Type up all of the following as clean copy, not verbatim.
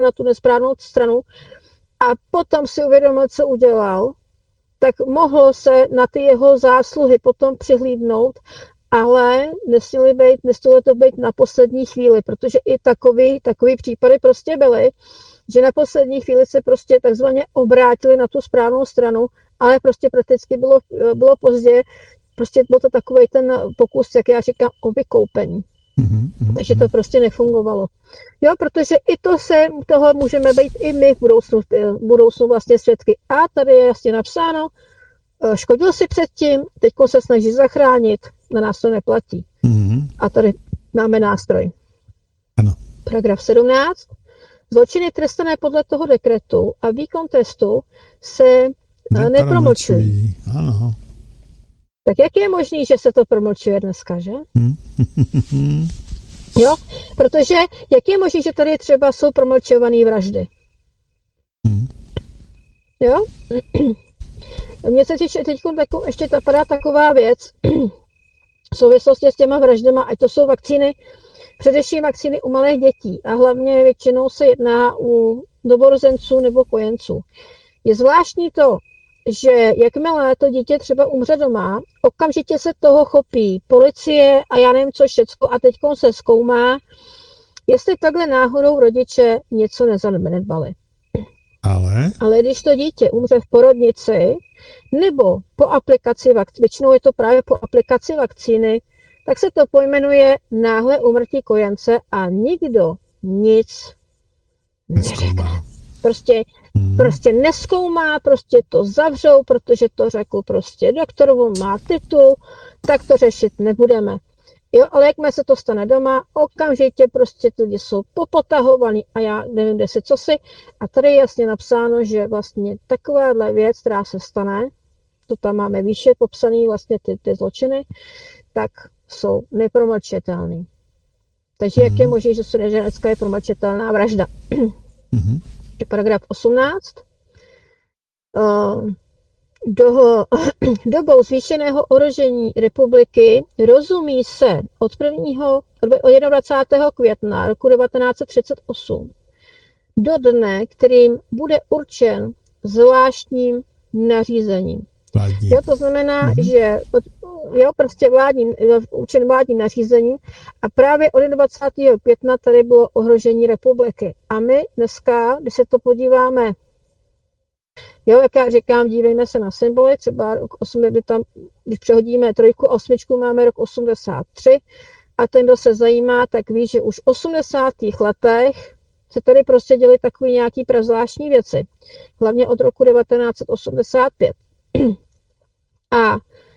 na tu nesprávnou stranu a potom si uvědomil, co udělal, tak mohlo se na ty jeho zásluhy potom přihlídnout, ale nesmělo to být na poslední chvíli, protože i takový případy prostě byly, že na poslední chvíli se prostě takzvaně obrátili na tu správnou stranu, ale prostě prakticky bylo pozdě, prostě byl to takový ten pokus, jak já říkám, o vykoupení. Takže to prostě nefungovalo. Jo, protože i toho můžeme být i my v budoucnu vlastně svědky. A tady je jasně napsáno, škodil si předtím, teď se snaží zachránit, na nás to neplatí. A tady máme nástroj. Ano. Paragraf 17. Zločiny trestané podle toho dekretu a výkon trestu se nepromlčují. Ano. Tak jak je možný, že se to promlčuje dneska, že? Jo, protože jak je možný, že tady třeba jsou promlčované vraždy? Jo? Mně se teď ještě napadá taková věc v souvislosti s těma vraždama, ať to jsou vakcíny, především vakcíny u malých dětí a hlavně většinou se jedná u novorozenců nebo kojenců. Je zvláštní to, že jakmile to dítě třeba umře doma, okamžitě se toho chopí policie a já nevím co všecko a teď se zkoumá, jestli takhle náhodou rodiče něco nezanedbali. Ale když to dítě umře v porodnici nebo po aplikaci vakcíny, většinou je to právě po aplikaci vakcíny, tak se to pojmenuje náhle úmrtí kojence a nikdo nic neřekne. Prostě nezkoumá, prostě to zavřou, protože to řekl prostě doktor, on má titul, tak to řešit nebudeme. Jo, ale jakmile se to stane doma, okamžitě prostě ty lidi jsou popotahovaný a já nevím, kde si co si. A tady je jasně napsáno, že vlastně takováhle věc, která se stane, to tam máme výše popsané vlastně ty zločiny, tak jsou nepromlčitelný. Takže jak je možné, že dneska je promlčitelná vražda? Paragraf 18. Dobou zvýšeného ohrožení republiky rozumí se od 21. května roku 1938 do dne, kterým bude určen zvláštním nařízením. Jo, to znamená, že prostě určen vládním nařízením a právě od 20. května tady bylo ohrožení republiky. A my dneska, když se to podíváme, jo, jak já říkám, dívejme se na symboly, třeba rok 8, když přehodíme 3 a 8, máme rok 83 a ten, kdo se zajímá, tak ví, že už v 80. letech se tady prostě děly takové nějaké zvláštní věci. Hlavně od roku 1985. A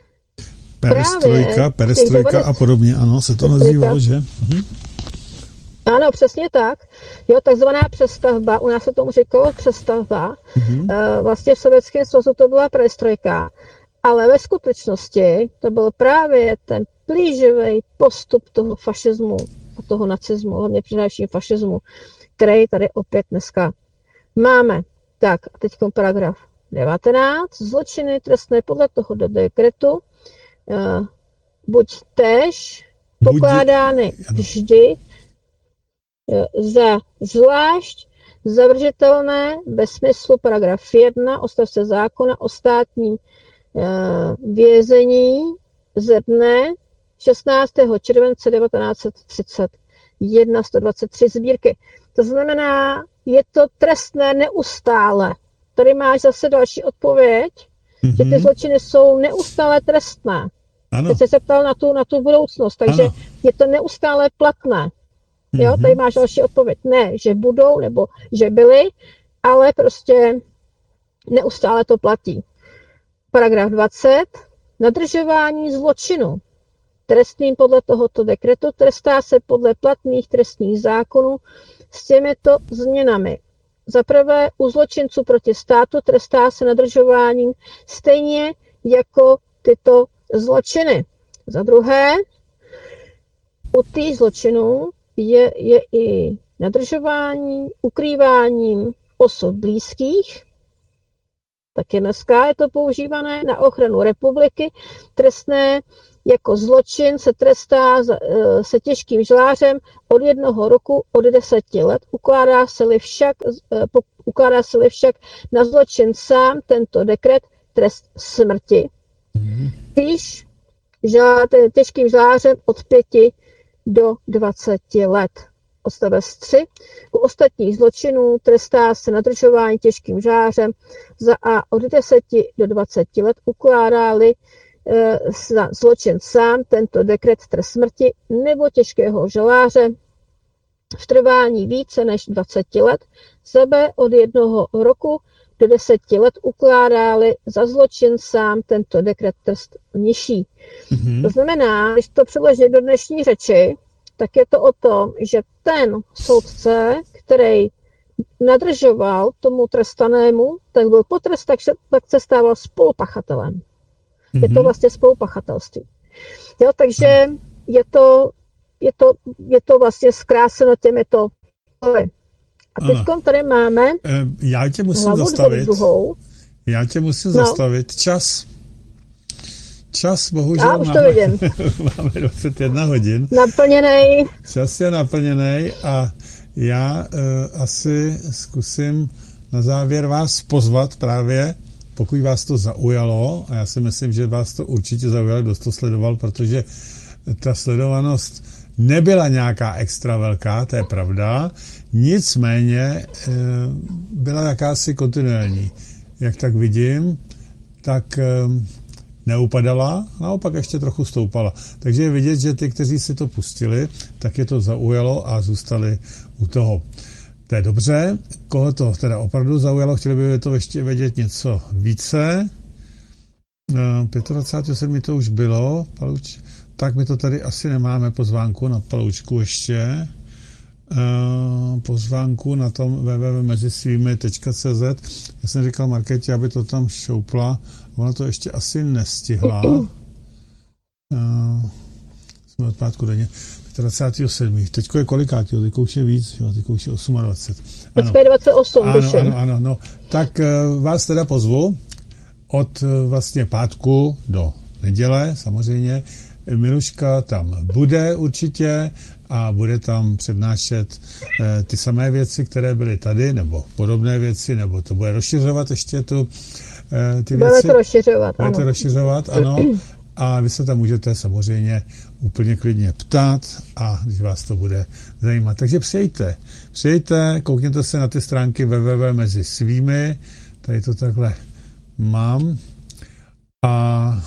perestrojka a podobně, ano, se to nazývalo, že? Ano, přesně tak. Jo, takzvaná přestavba, u nás se tomu říkalo přestavba. Vlastně v Sovětském svazu to byla perestrojka, ale ve skutečnosti to byl právě ten plíživý postup toho fašismu a toho nacismu, hlavně především fašismu, který tady opět dneska máme. Tak, a teď paragraf 19. Zločiny trestné podle toho dekretu buď též pokládány vždy za zvlášť zavržitelné ve smyslu paragraf 1 odstavce zákona o státním vězení ze dne 16. července 1931 123 sbírky. To znamená, je to trestné neustále. Tady máš zase další odpověď, že ty zločiny jsou neustále trestné. Teď jsi se ptal na tu budoucnost, takže je to neustále platné. Jo, tady máš další odpověď. Ne, že budou, nebo že byly, ale prostě neustále to platí. Paragraf 20. Nadržování zločinu trestným podle tohoto dekretu trestá se podle platných trestních zákonů s těmito změnami. Za prvé, u zločinců proti státu trestá se nadržováním stejně jako tyto zločiny. Za druhé, u těch zločinů je i nadržování, ukrýváním osob blízkých, taky dneska je to používané na ochranu republiky, trestné jako zločin se trestá se těžkým žalářem od 1 roku od 10 let. Ukládá se-li však na zločin sám tento dekret trest smrti. Když těžkým žalářem od 5 do 20 let. Odstavec 3. U ostatních zločinů trestá se nadržování těžkým žalářem za a od 10 do 20 let, ukládá-li za zločin sám tento dekret trest smrti nebo těžkého žaláře v trvání více než 20 let, za b od 1 roku do 10 let, ukládá-li za zločin sám tento dekret trest nižší. To znamená, když to přeložím do dnešní řeči, tak je to o tom, že ten soudce, který nadržoval tomu trestanému, tak byl potrest, tak se stával spolupachatelem. Je to vlastně spolupachatelství. Jo, takže je to vlastně zkráseno těmito slovy. A teď tady máme já tě musím zastavit. Čas, bohužel máme 21 hodin. Naplněnej. Čas je naplněný a já asi zkusím na závěr vás pozvat právě, pokud vás to zaujalo, a já si myslím, že vás to určitě zaujalo, kdo to sledoval, protože ta sledovanost nebyla nějaká extra velká, to je pravda, nicméně byla jakási kontinuální. Jak tak vidím, tak neupadala, naopak ještě trochu stoupala. Takže je vidět, že ty, kteří si to pustili, tak je to zaujalo a zůstali u toho. To je dobře. Koho to teda opravdu zaujalo, chtěli by to ještě vědět něco více. 25. to už bylo. Tak my to tady asi nemáme pozvánku na Paloučku ještě. Pozvánku na tom www.mezisvými.cz. Já jsem říkal Markétě, aby to tam šoupla. Ona to ještě asi nestihla. Jsme od pátku denně. 27. Teďko je kolikátý? Teďko už je víc. Teďko už je 28. Teďko je 28. Ano. Tak vás teda pozvu od vlastně pátku do neděle, samozřejmě. Miluška tam bude určitě a bude tam přednášet ty samé věci, které byly tady, nebo podobné věci, nebo to bude rozšiřovat ještě ty věci. Bude to rozšiřovat, ano. A vy se tam můžete samozřejmě úplně klidně ptát a když vás to bude zajímat. Takže přijďte, koukněte se na ty stránky www.mezisvými, tady to takhle mám a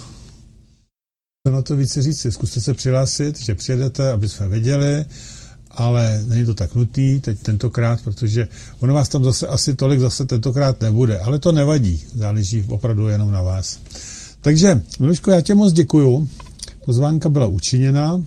na to více říci. Zkuste se přihlásit, že přijedete, aby jsme věděli, ale není to tak nutný teď tentokrát, protože ono vás tam zase asi tolik tentokrát nebude, ale to nevadí, záleží opravdu jenom na vás. Takže, Miluško, já tě moc děkuju. Pozvánka byla učiněna.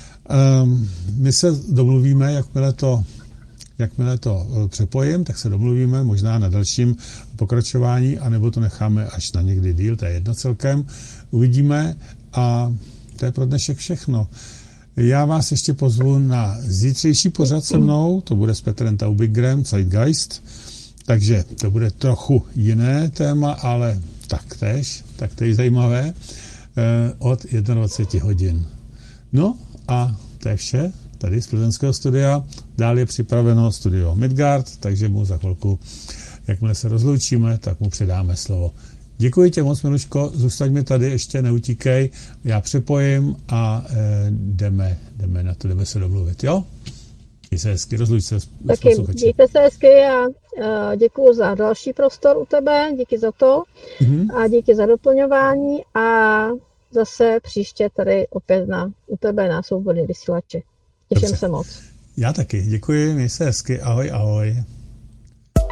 My se domluvíme, jakmile to přepojím, tak se domluvíme možná na dalším pokračování, anebo to necháme až na někdy díl, to je jedno celkem. Uvidíme a to je pro dnešek všechno. Já vás ještě pozvu na zítřejší pořad se mnou, to bude s Petrem Taubigrem, Zeitgeist, takže to bude trochu jiné téma, ale taktéž zajímavé, od 21 hodin. No a to je vše tady z plzeňského studia. Dál je připraveno studio Midgard, takže mu za chvilku, jakmile se rozloučíme, tak mu předáme slovo. Děkuji tě moc, Miluško, zůstaň mi tady, ještě neutíkej, já přepojím a jdeme na to, jdeme se domluvit, jo? Měj se hezky, rozluč se. Taky mějte se hezky a děkuji za další prostor u tebe, díky za to a díky za doplňování a zase příště tady opět u tebe na Svobodný vysílači. Těším se moc. Já taky, děkuji, měj se hezky, ahoj.